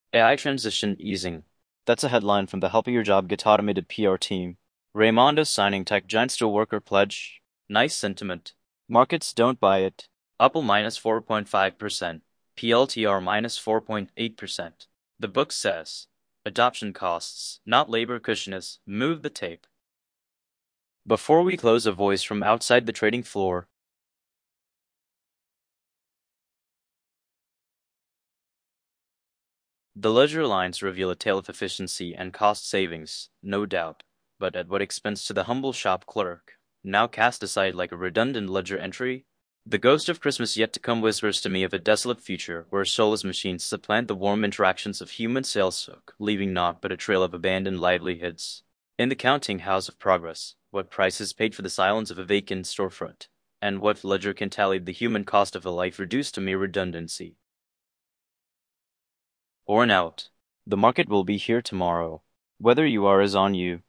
AI transition easing. That's a headline from the Helping Your Job Get Automated PR team. Raymondo signing tech giants to worker pledge. Nice sentiment. Markets don't buy it. Apple minus 4.5%. PLTR minus 4.8%. The book says, adoption costs, not labor cushionness, move the tape. Before we close, a voice from outside the trading floor. The ledger lines reveal a tale of efficiency and cost savings, no doubt, but at what expense to the humble shop clerk, now cast aside like a redundant ledger entry? The ghost of Christmas yet to come whispers to me of a desolate future where soulless machines supplant the warm interactions of human sales folk, leaving naught but a trail of abandoned livelihoods. In the counting house of progress, what price is paid for the silence of a vacant storefront, and what ledger can tally the human cost of a life reduced to mere redundancy? Worn out. The market will be here tomorrow. Whether you are is on you.